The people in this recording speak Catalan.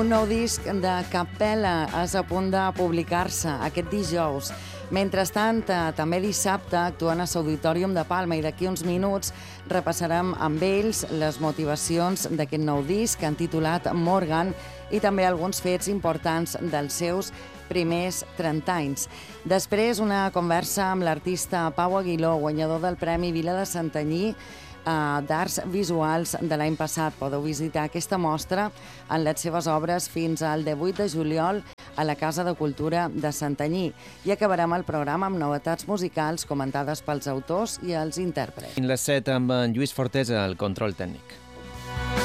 Un nou disc de Capella és a punt de publicar-se aquest dijous. Mentrestant, també dissabte actuen a l'Auditorium de Palma i d'aquí uns minuts repassarem amb ells les motivacions d'aquest nou disc titulat Morgan i també alguns fets importants dels seus primers 30 anys. Després, una conversa amb l'artista Pau Aguiló, guanyador del Premi Vila de Santanyí d'Arts Visuals de l'any passat. Podeu visitar aquesta mostra en les seves obres fins al 18 de juliol a la Casa de Cultura de Santanyí. I acabarem el programa amb novetats musicals comentades pels autors i els intèrprets. Fins les 7 amb en Lluís Fortesa, el control tècnic.